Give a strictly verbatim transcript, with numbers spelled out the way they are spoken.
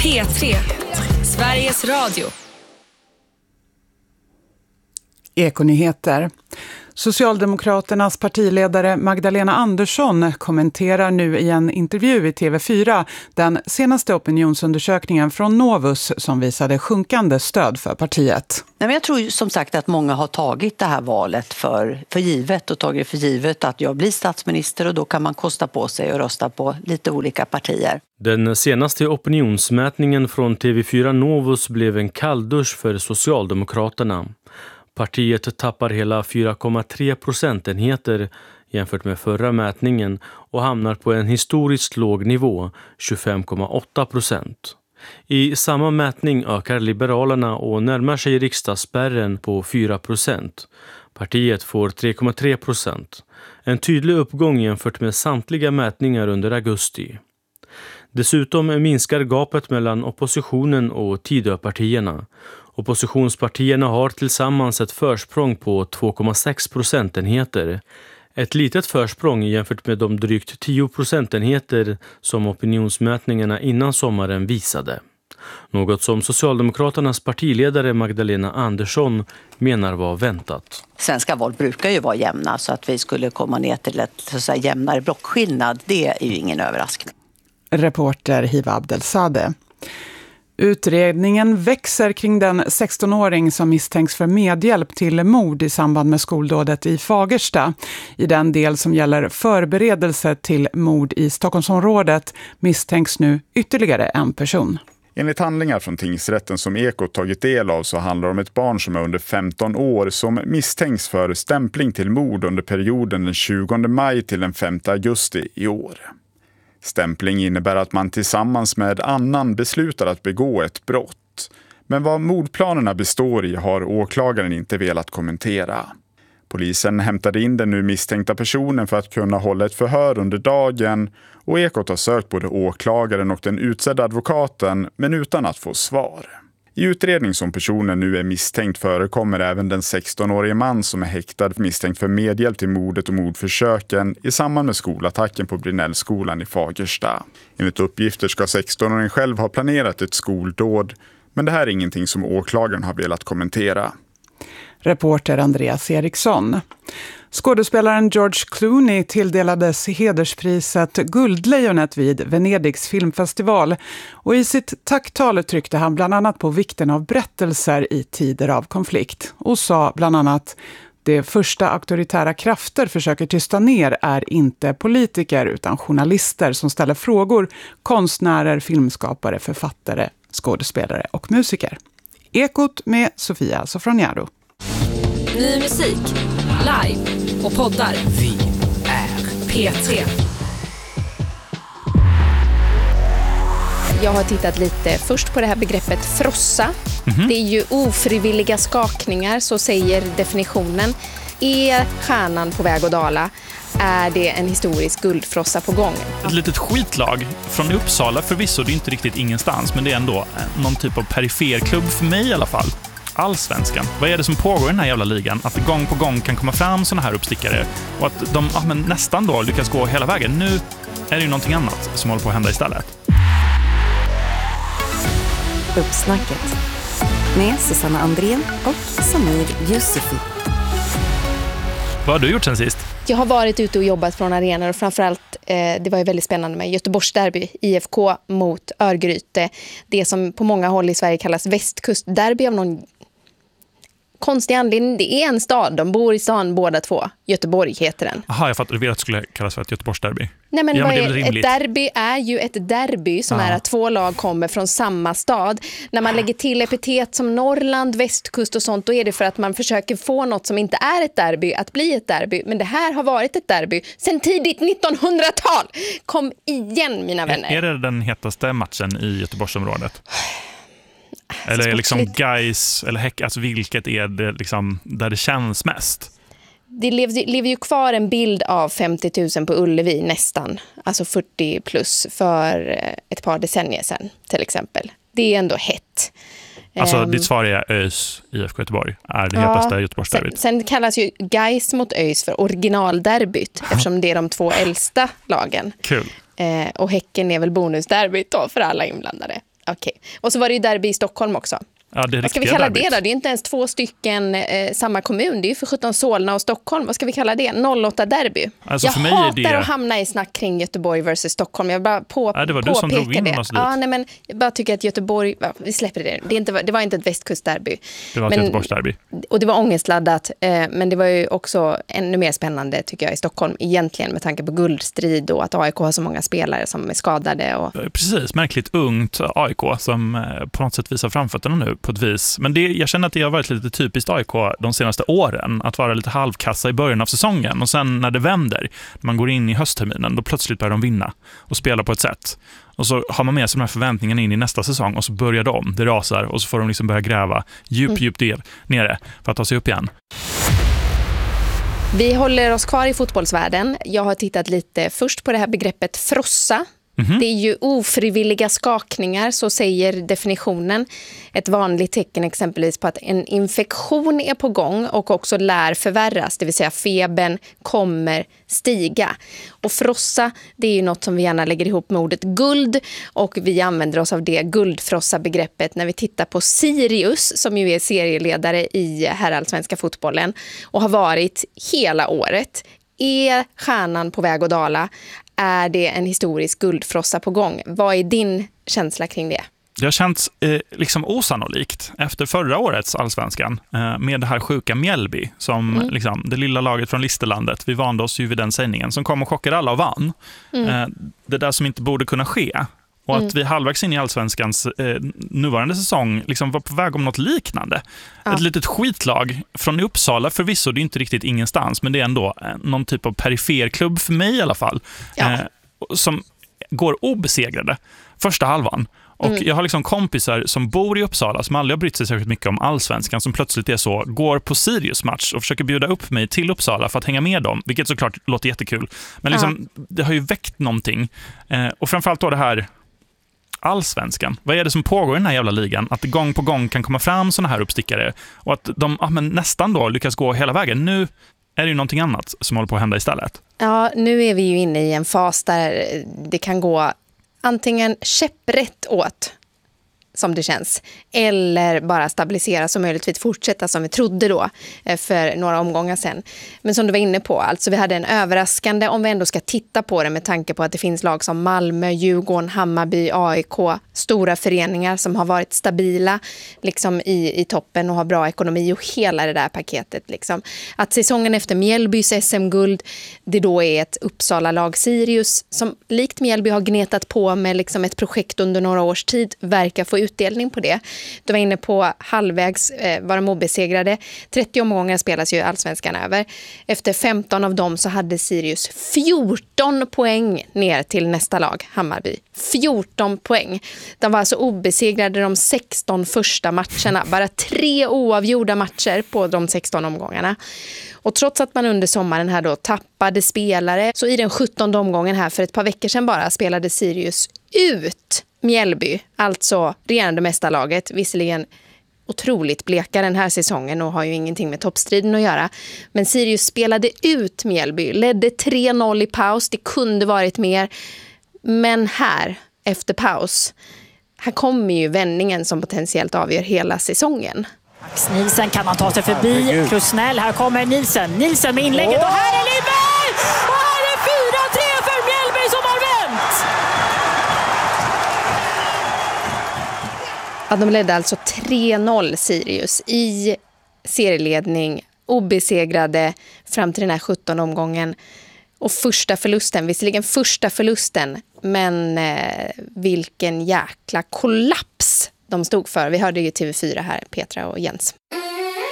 P tre, Sveriges Radio. Ekonyheter. Socialdemokraternas partiledare Magdalena Andersson kommenterar nu i en intervju i T V fyra den senaste opinionsundersökningen från Novus som visade sjunkande stöd för partiet. Nej, men jag tror som sagt att många har tagit det här valet för, för givet och tagit för givet att jag blir statsminister, och då kan man kosta på sig och rösta på lite olika partier. Den senaste opinionsmätningen från T V fyra Novus blev en kalldusch för Socialdemokraterna. Partiet tappar hela fyra komma tre procentenheter jämfört med förra mätningen och hamnar på en historiskt låg nivå, tjugofem komma åtta procent. I samma mätning ökar Liberalerna och närmar sig riksdagsspärren på fyra procent. Partiet får tre komma tre procent. En tydlig uppgång jämfört med samtliga mätningar under augusti. Dessutom minskar gapet mellan oppositionen och Tidöpartierna. Oppositionspartierna har tillsammans ett försprång på två komma sex procentenheter. Ett litet försprång jämfört med de drygt tio procentenheter som opinionsmätningarna innan sommaren visade. Något som Socialdemokraternas partiledare Magdalena Andersson menar var väntat. Svenska val brukar ju vara jämna, så att vi skulle komma ner till ett så att säga, jämnare blockskillnad, det är ju ingen överraskning. Reporter Hiva Abdelsade. Utredningen växer kring den sextonåring som misstänks för medhjälp till mord i samband med skoldådet i Fagersta. I den del som gäller förberedelse till mord i Stockholmsområdet misstänks nu ytterligare en person. Enligt handlingar från tingsrätten som Ekot tagit del av så handlar det om ett barn som är under femton år som misstänks för stämpling till mord under perioden den tjugonde maj till den femte augusti i år. Stämpling innebär att man tillsammans med annan beslutar att begå ett brott. Men vad mordplanerna består i har åklagaren inte velat kommentera. Polisen hämtade in den nu misstänkta personen för att kunna hålla ett förhör under dagen, och Ekot har sökt både åklagaren och den utsedda advokaten men utan att få svar. I utredning som personen nu är misstänkt förekommer även den sextonårige man som är häktad misstänkt för medhjälp till mordet och mordförsöken i samband med skolattacken på Brynällskolan i Fagersta. Enligt uppgifter ska sextonåringen själv ha planerat ett skoldåd, men det här är ingenting som åklagaren har velat kommentera. Reporter Andreas Eriksson. Skådespelaren George Clooney tilldelades hederspriset Guldlejonet vid Venedigs filmfestival, och i sitt tacktal tryckte han bland annat på vikten av berättelser i tider av konflikt och sa bland annat: det första auktoritära krafter försöker tysta ner är inte politiker utan journalister som ställer frågor, konstnärer, filmskapare, författare, skådespelare och musiker. Ekot med Sofia Sofroniaro. Ny musik, live och poddar. Vi är P tre. Jag har tittat lite först på det här begreppet frossa. Mm-hmm. Det är ju ofrivilliga skakningar, så säger definitionen. Är stjärnan på väg att dala? Är det en historisk guldfrossa på gång? Ett litet skitlag från Uppsala, förvisso, det är inte riktigt ingenstans, men det är ändå någon typ av periferklubb för mig i alla fall. Allsvenskan. Vad är det som pågår i den här jävla ligan? Att det gång på gång kan komma fram såna här uppstickare och att de ja, men nästan då lyckas gå hela vägen. Nu är det ju någonting annat som håller på att hända istället. Uppsnacket med Susanna Andrén och Samir Yusufi. Vad har du gjort sen sist? Jag har varit ute och jobbat från arenor, och framförallt eh, det var ju väldigt spännande med Göteborgsderby, I F K mot Örgryte. Det som på många håll i Sverige kallas västkustderby av någon konstig anledning. Det är en stad, de bor i stan båda två. Göteborg heter den. Jaha, jag fattar, du vet att det skulle kallas för ett Göteborgsderby. Nej, men, ja, men är, är ett derby är ju ett derby som ja. är att två lag kommer från samma stad. När man lägger till epitet som Norrland, västkust och sånt, då är det för att man försöker få något som inte är ett derby att bli ett derby. Men det här har varit ett derby sedan tidigt nittonhundratal. Kom igen, mina vänner. Är, är det den hetaste matchen i Göteborgsområdet? Eller är liksom Gais eller Häck, alltså vilket är det liksom där det känns mest? Det lever, lever ju kvar en bild av femtio tusen på Ullevi nästan, alltså fyrtio plus för ett par decennier sedan till exempel. Det är ändå hett. Alltså um, ditt svar är ÖIS I F K Göteborg är det ja, hetaste Göteborgsderbyt. Sen, sen kallas ju Gais mot ÖIS för originalderbyt eftersom det är de två äldsta lagen. Kul. Eh, och Häcken är väl bonusderbyt då för alla inblandade. Okej. Och så var det ju derby i Stockholm också. Ja, det Vad ska vi kalla derbyt. det då? Det är inte ens två stycken eh, samma kommun. Det är ju för sjutton Solna och Stockholm. Vad ska vi kalla det? noll åtta derby. Alltså jag för mig hatar är det... att hamna i snack kring Göteborg versus Stockholm. Jag bara på, ja, det var du som drog in oss dit. Ja, nej, men jag bara tycker att Göteborg... Ja, vi släpper det. Det, är inte, det var inte ett västkustderby. Det var ett men, Göteborgsderby. Och det var ångestladdat. Eh, men det var ju också ännu mer spännande tycker jag i Stockholm. Egentligen med tanke på guldstrid och att A I K har så många spelare som är skadade. Och... Precis, märkligt ungt A I K som på något sätt visar framfötterna nu på ett vis. Men det jag känner att det har varit lite typiskt A I K de senaste åren, att vara lite halvkassa i början av säsongen och sen när det vänder, när man går in i höstterminen, då plötsligt börjar de vinna och spela på ett sätt. Och så har man med sig de här förväntningarna in i nästa säsong och så börjar de, det rasar och så får de liksom börja gräva djup, djupt ner, nere för att ta sig upp igen. Vi håller oss kvar i fotbollsvärlden. Jag har tittat lite först på det här begreppet frossa. Mm-hmm. Det är ju ofrivilliga skakningar, så säger definitionen. Ett vanligt tecken exempelvis på att en infektion är på gång och också lär förvärras, det vill säga febern kommer stiga. Och frossa, det är ju något som vi gärna lägger ihop med ordet guld, och vi använder oss av det guldfrossa-begreppet när vi tittar på Sirius, som ju är serieledare i herrallsvenska fotbollen och har varit hela året. Är stjärnan på väg att dala? Är det en historisk guldfrossa på gång? Vad är din känsla kring det? Det har känts eh, liksom osannolikt efter förra årets allsvenskan eh, med det här sjuka Mjällby som mm. liksom, det lilla laget från Listerlandet. Vi vande oss ju vid den sägningen som kom och chockade alla och vann. Mm. Eh, det där som inte borde kunna ske. Och mm. att vi halvvägs in i allsvenskans eh, nuvarande säsong liksom var på väg om något liknande. Ja. Ett litet skitlag från Uppsala, förvisso det är inte riktigt ingenstans, men det är ändå eh, någon typ av periferklubb för mig i alla fall. Ja. Eh, som går obesegrade första halvan. Och mm. jag har liksom kompisar som bor i Uppsala som aldrig har brytt sig särskilt mycket om allsvenskan, som plötsligt är så, går på Sirius match och försöker bjuda upp mig till Uppsala för att hänga med dem, vilket såklart låter jättekul. Men liksom, ja. det har ju väckt någonting. Eh, och framförallt då det här allsvenskan. Vad är det som pågår i den här jävla ligan? Att det gång på gång kan komma fram såna här uppstickare och att de ja, men nästan då lyckas gå hela vägen. Nu är det ju någonting annat som håller på att hända istället. Ja, nu är vi ju inne i en fas där det kan gå antingen käpprätt åt, som det känns, eller bara stabiliseras och möjligtvis fortsätta som vi trodde då för några omgångar sedan. Men som du var inne på, alltså vi hade en överraskande, om vi ändå ska titta på det med tanke på att det finns lag som Malmö, Djurgården, Hammarby, A I K, stora föreningar som har varit stabila liksom i, i toppen och har bra ekonomi och hela det där paketet. Liksom. Att säsongen efter Mjällbys S M-guld, det då är ett Uppsala-lag Sirius som likt Mjällby har gnetat på med liksom ett projekt under några års tid, verkar få utdelning på det. Du var inne på halvvägs eh, var de obesegrade. trettio omgångar spelas ju allsvenskan över. Efter femton av dem så hade Sirius fjorton poäng ner till nästa lag, Hammarby. fjorton poäng. De var alltså obesegrade de sexton första matcherna. Bara tre oavgjorda matcher på de sexton omgångarna. Och trots att man under sommaren här då tappade spelare, så i den sjuttonde omgången här för ett par veckor sedan bara spelade Sirius ut Mjällby, alltså regerande mästarlaget, visserligen otroligt bleka den här säsongen och har ju ingenting med toppstriden att göra. Men Sirius spelade ut Mjällby, ledde tre noll i paus, det kunde varit mer. Men här, efter paus, här kommer ju vändningen som potentiellt avgör hela säsongen. Max Nielsen kan man ta sig förbi. Krusnell, här kommer Nielsen. Nielsen med inlägget och här är Lindberg! Och här är fyra tre för Mjällby som har vänt! Ja, de ledde alltså tre noll Sirius i serieledning, obesegrade fram till den här sjuttonde omgången. Och första förlusten, visserligen första förlusten, men eh, vilken jäkla kollaps de stod för. Vi hörde ju T V fyra här, Petra och Jens.